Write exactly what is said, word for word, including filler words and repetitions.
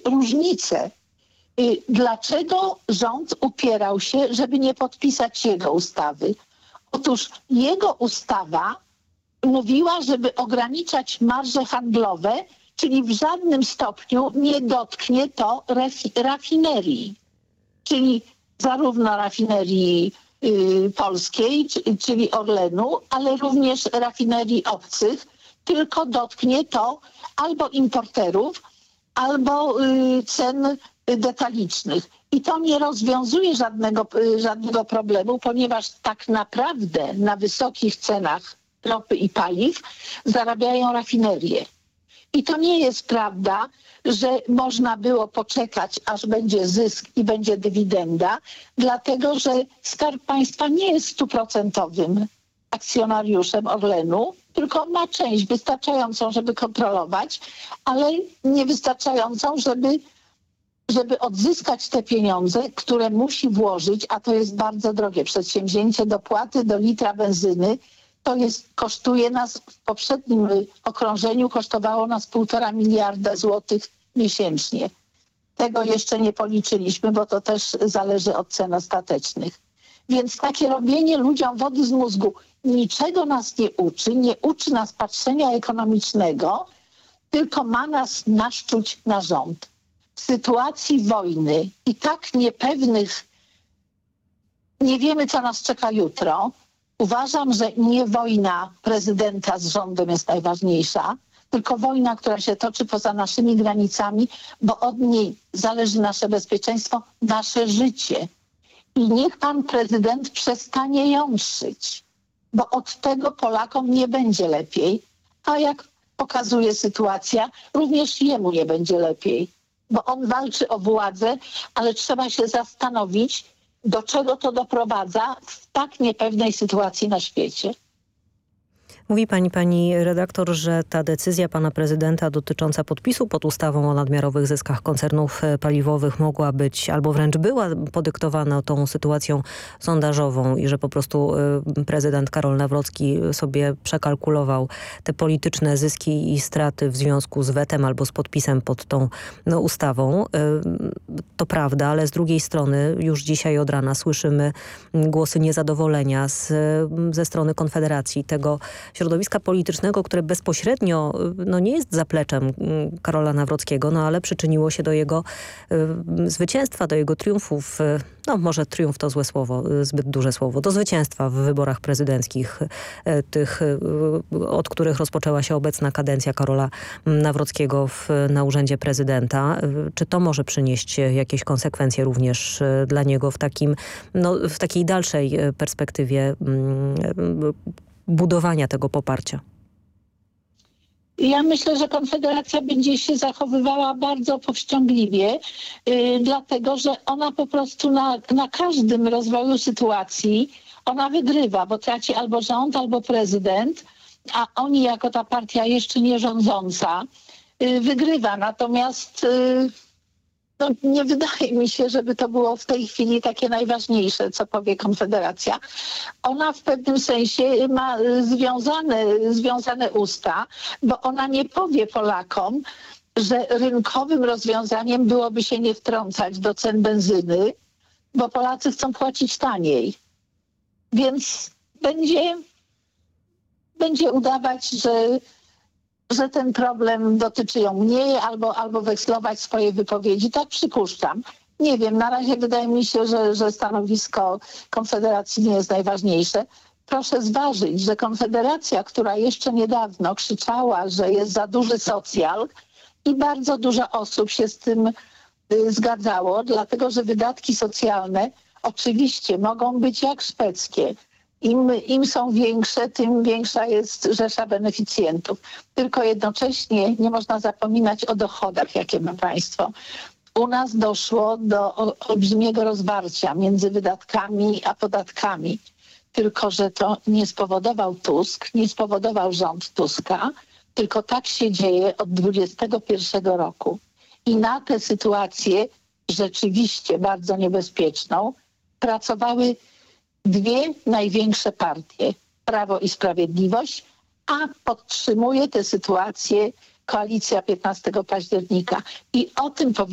różnicę. Dlaczego rząd upierał się, żeby nie podpisać jego ustawy? Otóż jego ustawa mówiła, żeby ograniczać marże handlowe, czyli w żadnym stopniu nie dotknie to refi- rafinerii. Czyli zarówno rafinerii y, polskiej, czy, czyli Orlenu, ale również rafinerii obcych, tylko dotknie to albo importerów, albo y, cen detalicznych. I to nie rozwiązuje żadnego, żadnego problemu, ponieważ tak naprawdę na wysokich cenach ropy i paliw zarabiają rafinerie. I to nie jest prawda, że można było poczekać, aż będzie zysk i będzie dywidenda, dlatego że Skarb Państwa nie jest stuprocentowym akcjonariuszem Orlenu, tylko ma część wystarczającą, żeby kontrolować, ale niewystarczającą, żeby żeby odzyskać te pieniądze, które musi włożyć, a to jest bardzo drogie przedsięwzięcie, dopłaty do litra benzyny, to jest, kosztuje nas, w poprzednim okrążeniu kosztowało nas półtora miliarda złotych miesięcznie. Tego jeszcze nie policzyliśmy, bo to też zależy od cen ostatecznych. Więc takie robienie ludziom wody z mózgu niczego nas nie uczy, nie uczy nas patrzenia ekonomicznego, tylko ma nas naszczuć na rząd. W sytuacji wojny i tak niepewnych, nie wiemy, co nas czeka jutro, uważam, że nie wojna prezydenta z rządem jest najważniejsza, tylko wojna, która się toczy poza naszymi granicami, bo od niej zależy nasze bezpieczeństwo, nasze życie. I niech pan prezydent przestanie jątrzyć, bo od tego Polakom nie będzie lepiej, a jak pokazuje sytuacja, również jemu nie będzie lepiej. Bo on walczy o władzę, ale trzeba się zastanowić, do czego to doprowadza w tak niepewnej sytuacji na świecie. Mówi pani, pani redaktor, że ta decyzja pana prezydenta dotycząca podpisu pod ustawą o nadmiarowych zyskach koncernów paliwowych mogła być, albo wręcz była podyktowana tą sytuacją sondażową i że po prostu prezydent Karol Nawrocki sobie przekalkulował te polityczne zyski i straty w związku z wetem albo z podpisem pod tą no, ustawą. To prawda, ale z drugiej strony już dzisiaj od rana słyszymy głosy niezadowolenia z, ze strony Konfederacji, tego środowiska politycznego, które bezpośrednio no, nie jest zapleczem Karola Nawrockiego, no ale przyczyniło się do jego y, zwycięstwa, do jego triumfów. Y, no może triumf to złe słowo, y, zbyt duże słowo. Do zwycięstwa w wyborach prezydenckich, y, tych, y, od których rozpoczęła się obecna kadencja Karola Nawrockiego w, na urzędzie prezydenta. Y, czy to może przynieść jakieś konsekwencje również y, dla niego w takim, no, w takiej dalszej perspektywie y, y, budowania tego poparcia? Ja myślę, że Konfederacja będzie się zachowywała bardzo powściągliwie, yy, dlatego że ona po prostu na, na każdym rozwoju sytuacji ona wygrywa, bo traci albo rząd, albo prezydent, a oni jako ta partia jeszcze nie rządząca yy, wygrywa. Natomiast yy, no, nie wydaje mi się, żeby to było w tej chwili takie najważniejsze, co powie Konfederacja. Ona w pewnym sensie ma związane, związane usta, bo ona nie powie Polakom, że rynkowym rozwiązaniem byłoby się nie wtrącać do cen benzyny, bo Polacy chcą płacić taniej. Więc będzie, będzie udawać, że że ten problem dotyczy ją mniej albo, albo wekslować swoje wypowiedzi. Tak przypuszczam. Nie wiem, na razie wydaje mi się, że, że stanowisko Konfederacji nie jest najważniejsze. Proszę zważyć, że Konfederacja, która jeszcze niedawno krzyczała, że jest za duży socjal i bardzo dużo osób się z tym y, zgadzało, dlatego że wydatki socjalne oczywiście mogą być jak szwedzkie. Im, Im są większe, tym większa jest rzesza beneficjentów. Tylko jednocześnie nie można zapominać o dochodach, jakie ma państwo. U nas doszło do olbrzymiego rozwarcia między wydatkami a podatkami. Tylko że to nie spowodował Tusk, nie spowodował rząd Tuska, tylko tak się dzieje od dwudziestego pierwszego roku. I na tę sytuację rzeczywiście bardzo niebezpieczną pracowały dwie największe partie, Prawo i Sprawiedliwość, a podtrzymuje tę sytuację koalicja piętnastego października. I o tym